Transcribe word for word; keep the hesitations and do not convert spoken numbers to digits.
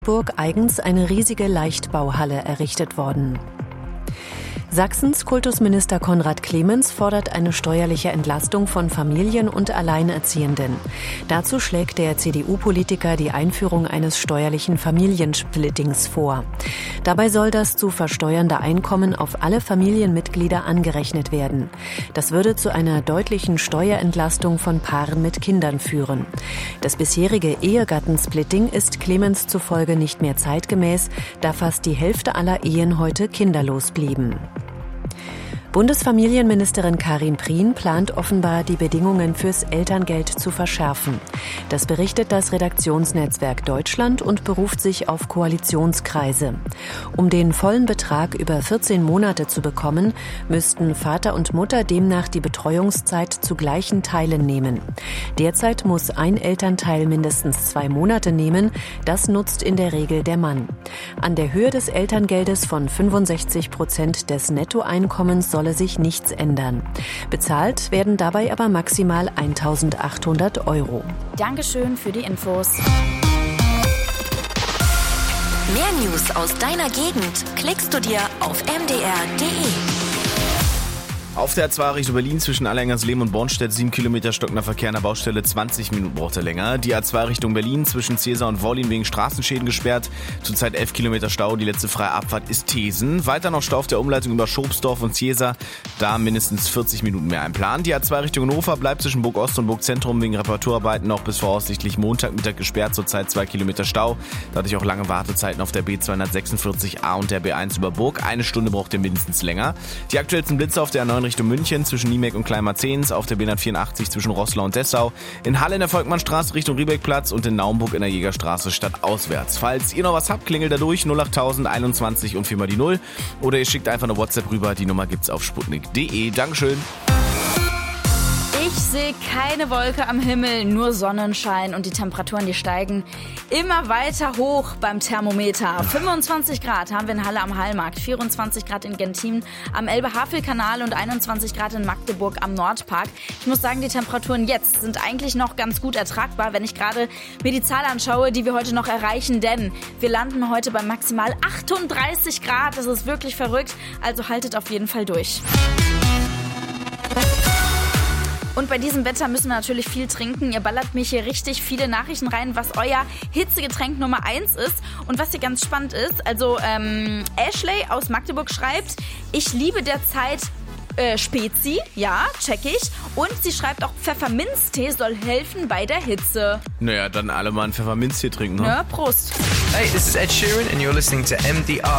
Burg eigens eine riesige Leichtbauhalle errichtet worden. Sachsens Kultusminister Konrad Clemens fordert eine steuerliche Entlastung von Familien und Alleinerziehenden. Dazu schlägt der C D U-Politiker die Einführung eines steuerlichen Familiensplittings vor. Dabei soll das zu versteuernde Einkommen auf alle Familienmitglieder angerechnet werden. Das würde zu einer deutlichen Steuerentlastung von Paaren mit Kindern führen. Das bisherige Ehegattensplitting ist Clemens zufolge nicht mehr zeitgemäß, da fast die Hälfte aller Ehen heute kinderlos blieben. Bundesfamilienministerin Karin Prien plant offenbar, die Bedingungen fürs Elterngeld zu verschärfen. Das berichtet das Redaktionsnetzwerk Deutschland und beruft sich auf Koalitionskreise. Um den vollen Betrag über vierzehn Monate zu bekommen, müssten Vater und Mutter demnach die Betreuungszeit zu gleichen Teilen nehmen. Derzeit muss ein Elternteil mindestens zwei Monate nehmen. Das nutzt in der Regel der Mann. An der Höhe des Elterngeldes von fünfundsechzig Prozent des Nettoeinkommens soll solle sich nichts ändern. Bezahlt werden dabei aber maximal eintausendachthundert Euro. Dankeschön für die Infos. Mehr News aus deiner Gegend klickst du dir auf m d r punkt d e. Auf der A zwei Richtung Berlin zwischen Allerlingsleben und Bornstedt sieben Kilometer stockender Verkehr an der Baustelle, zwanzig Minuten braucht er länger. Die A zwei Richtung Berlin zwischen Cäsar und Wollin wegen Straßenschäden gesperrt. Zurzeit elf Kilometer Stau, die letzte freie Abfahrt ist Thesen. Weiter noch Stau auf der Umleitung über Schobsdorf und Cäsar, da mindestens vierzig Minuten mehr einplanen. Die A zwei Richtung Hannover bleibt zwischen Burg Ost und Burg Zentrum wegen Reparaturarbeiten noch bis voraussichtlich Montagmittag gesperrt. Zurzeit zwei Kilometer Stau. Dadurch auch lange Wartezeiten auf der B zweihundertsechsundvierzig A und der B eins über Burg. Eine Stunde braucht ihr mindestens länger. Die aktuellsten Blitze auf der A neun Richtung München zwischen Niemek und Kleinmarzens, auf der B hundertvierundachtzig zwischen Roßlau und Dessau, in Halle in der Volkmannstraße Richtung Riebeckplatz und in Naumburg in der Jägerstraße stadtauswärts. Falls ihr noch was habt, klingelt da durch null achttausend einundzwanzig und viermal die null oder ihr schickt einfach eine WhatsApp rüber, die Nummer gibt's auf sputnik punkt d e. Dankeschön. Ich sehe keine Wolke am Himmel, nur Sonnenschein und die Temperaturen, die steigen immer weiter hoch beim Thermometer. fünfundzwanzig Grad haben wir in Halle am Hallmarkt, vierundzwanzig Grad in Genthin am Elbe-Havel-Kanal und einundzwanzig Grad in Magdeburg am Nordpark. Ich muss sagen, die Temperaturen jetzt sind eigentlich noch ganz gut ertragbar, wenn ich gerade mir die Zahl anschaue, die wir heute noch erreichen, denn wir landen heute bei maximal achtunddreißig Grad. Das ist wirklich verrückt, also haltet auf jeden Fall durch. Und bei diesem Wetter müssen wir natürlich viel trinken. Ihr ballert mich hier richtig viele Nachrichten rein, was euer Hitzegetränk Nummer eins ist. Und was hier ganz spannend ist, also ähm, Ashley aus Magdeburg schreibt, ich liebe derzeit äh, Spezi, ja, check ich. Und sie schreibt auch, Pfefferminztee soll helfen bei der Hitze. Naja, dann alle mal einen Pfefferminztee trinken, ne? Ja, Prost. Hey, this is Ed Sheeran and you're listening to M D R.